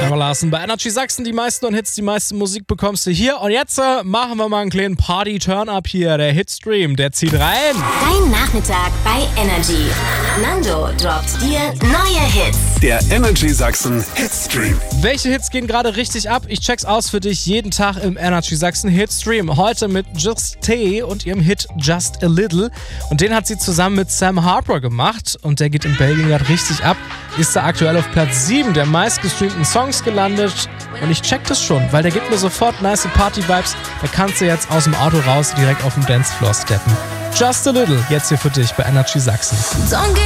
Everlasting bei Energy Sachsen. Die meisten Hits, die meiste Musik bekommst du hier. Und jetzt machen wir mal einen kleinen Party-Turn-Up hier. Der Hitstream, der zieht rein. Dein Nachmittag bei Energy. Nando droppt dir neue Hits. Der Energy Sachsen Hitstream. Welche Hits gehen gerade richtig ab? Ich check's aus für dich jeden Tag im Energy Sachsen Hitstream. Heute mit Just Tay und ihrem Hit Just a Little. Und den hat sie zusammen mit Sam Harper gemacht. Und der geht in Belgien gerade richtig ab. Ist da aktuell auf Platz 7 der meistgestreamten Songs gelandet. Und ich check das schon, weil der gibt mir sofort nice Party-Vibes. Da kannst du jetzt aus dem Auto raus direkt auf den Dancefloor steppen. Just a Little, jetzt hier für dich bei Energy Sachsen. Don't